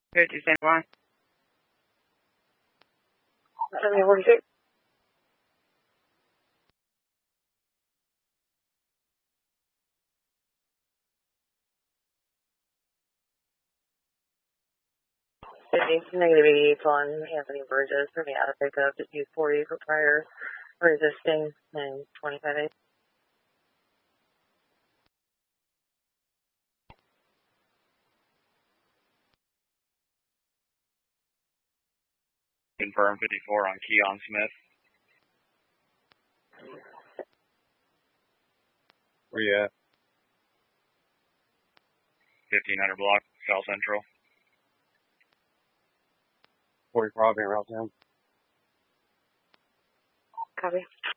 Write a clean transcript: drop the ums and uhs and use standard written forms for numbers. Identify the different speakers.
Speaker 1: 50 St. Juan.
Speaker 2: 46. -88 on Anthony Burgess for me out of pickup to 240 for prior resisting and 25
Speaker 3: Confirm 54 on Keon Smith.
Speaker 4: Where you at?
Speaker 3: 1500 block, South Central.
Speaker 4: 40 Bravo, route down.
Speaker 2: Copy.